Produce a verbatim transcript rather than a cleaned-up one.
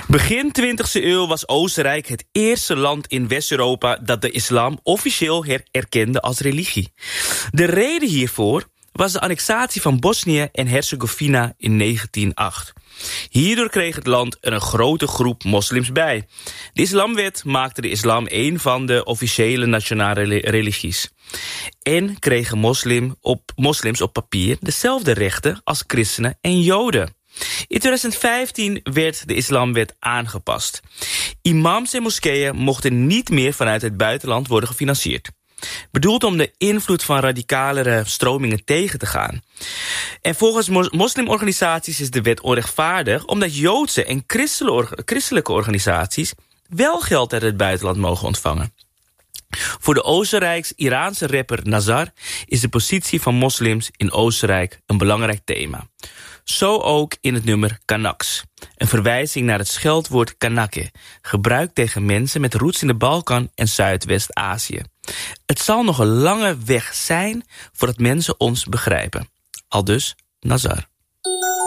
Begin twintigste eeuw was Oostenrijk het eerste land in West-Europa dat de islam officieel her- erkende als religie. De reden hiervoor was de annexatie van Bosnië en Herzegovina in negentien acht. Hierdoor kreeg het land er een grote groep moslims bij. De islamwet maakte de islam een van de officiële nationale religies. En kregen moslim op, moslims op papier dezelfde rechten als christenen en joden. In twintig vijftien werd de islamwet aangepast. Imams en moskeeën mochten niet meer vanuit het buitenland worden gefinancierd. Bedoeld om de invloed van radicalere stromingen tegen te gaan. En volgens mos- moslimorganisaties is de wet onrechtvaardig, omdat Joodse en christelijke organisaties wel geld uit het buitenland mogen ontvangen. Voor de Oostenrijks-Iraanse rapper Nazar is de positie van moslims in Oostenrijk een belangrijk thema. Zo ook in het nummer Kanaks, een verwijzing naar het scheldwoord Kanake, gebruikt tegen mensen met roots in de Balkan en Zuidwest-Azië. Het zal nog een lange weg zijn voordat mensen ons begrijpen. Aldus Nazar.